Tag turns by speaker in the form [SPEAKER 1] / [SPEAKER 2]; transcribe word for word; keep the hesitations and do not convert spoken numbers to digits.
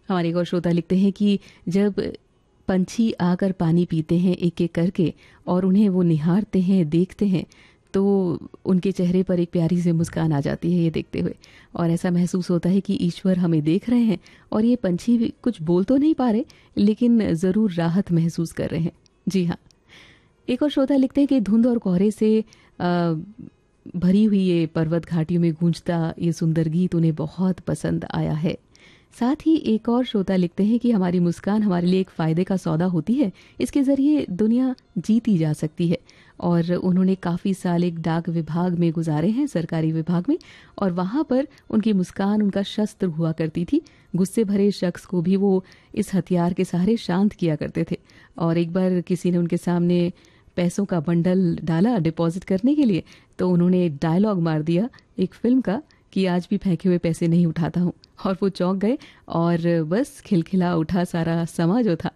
[SPEAKER 1] हमारे एक और श्रोता लिखते हैं कि जब पंछी आकर पानी पीते हैं एक एक करके और उन्हें वो निहारते हैं, देखते हैं, तो उनके चेहरे पर एक प्यारी सी मुस्कान आ जाती है ये देखते हुए। और ऐसा महसूस होता है कि ईश्वर हमें देख रहे हैं और ये पंछी भी कुछ बोल तो नहीं पा रहे, लेकिन ज़रूर राहत महसूस कर रहे हैं। जी हाँ। एक और श्रोता लिखते हैं कि धुंध और कोहरे से आ, भरी हुई ये पर्वत घाटियों में गूंजता ये सुंदर गीत उन्हें बहुत पसंद आया है। साथ ही एक और श्रोता लिखते हैं कि हमारी मुस्कान हमारे लिए एक फ़ायदे का सौदा होती है, इसके ज़रिए दुनिया जीती जा सकती है। और उन्होंने काफ़ी साल एक डाक विभाग में गुजारे हैं, सरकारी विभाग में, और वहाँ पर उनकी मुस्कान उनका शस्त्र हुआ करती थी। गुस्से भरे शख्स को भी वो इस हथियार के सहारे शांत किया करते थे। और एक बार किसी ने उनके सामने पैसों का बंडल डाला डिपॉजिट करने के लिए, तो उन्होंने डायलॉग मार दिया एक फिल्म का कि आज भी फेंके हुए पैसे नहीं उठाता हूँ। और वो चौंक गए और बस खिलखिला उठा सारा समा जो था।